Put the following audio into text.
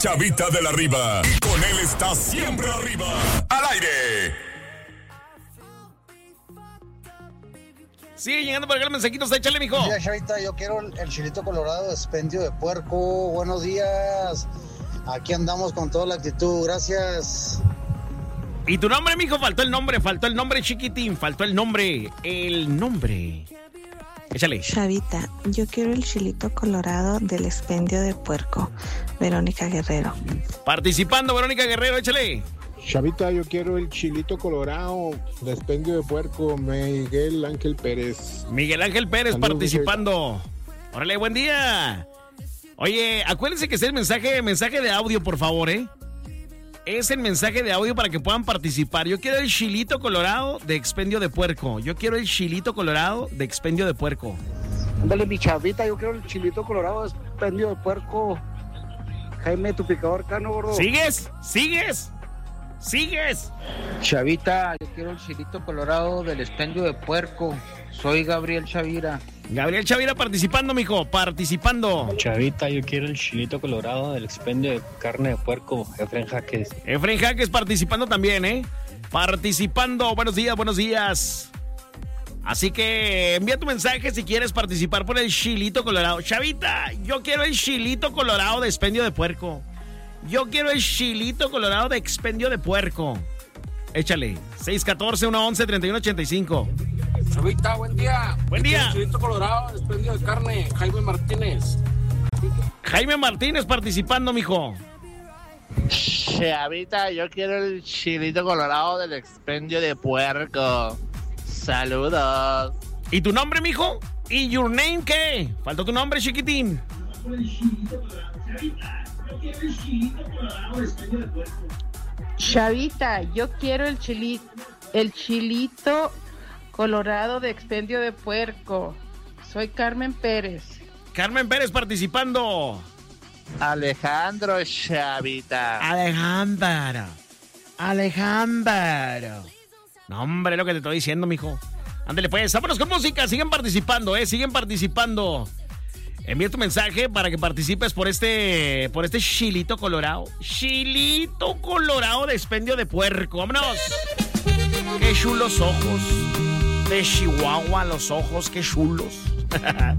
Chavita de la Riva. Y con él está siempre arriba. Al aire. Sigue llegando por acá el mensajito. Échale, mijo. Buenos días, Chavita. Yo quiero el chilito colorado de expendio de puerco. Buenos días. Aquí andamos con toda la actitud. Gracias. ¿Y tu nombre, mijo? Faltó el nombre, chiquitín. Faltó el nombre. Échale. Chavita, yo quiero el chilito colorado del expendio de puerco. Verónica Guerrero. Participando, Verónica Guerrero, échale. Chavita, yo quiero el chilito colorado de expendio de puerco. Miguel Ángel Pérez. Miguel Ángel Pérez. Saludos, participando. Chavita. Órale, buen día. Oye, acuérdense que es el mensaje de audio, por favor, ¿eh? Es el mensaje de audio para que puedan participar. Yo quiero el chilito colorado de expendio de puerco. Ándale, mi Chavita, yo quiero el chilito colorado de expendio de puerco. Jaime, tu picador cano, gordo. ¿Sigues? Chavita, yo quiero el chilito colorado del expendio de puerco. Soy Gabriel Chavira. Gabriel Chavira participando, mijo, participando. Chavita, yo quiero el chilito colorado del expendio de carne de puerco. Efren Jaques participando también, ¿eh? Participando. Buenos días. Así que envía tu mensaje si quieres participar por el chilito colorado. Chavita, yo quiero el chilito colorado de expendio de puerco. Échale. 614-111-3185. Chavita, buen día. Buen día. El chilito colorado, expendio de carne, Jaime Martínez. Jaime Martínez participando, mijo. Chavita, yo quiero el chilito colorado del expendio de puerco. Saludos. ¿Y tu nombre, mijo? ¿Y your name qué? Faltó tu nombre, chiquitín. Chavita, yo quiero el chilito colorado de expendio de puerco. Soy Carmen Pérez. Carmen Pérez participando. Alejandro, Chavita. Alejandro. No, hombre, lo que te estoy diciendo, mijo. Ándale, pues, vámonos con música. Siguen participando. Envía tu mensaje para que participes por este chilito colorado. Chilito colorado de expendio de puerco. ¡Vámonos! Qué chulos ojos. De Chihuahua los ojos, qué chulos.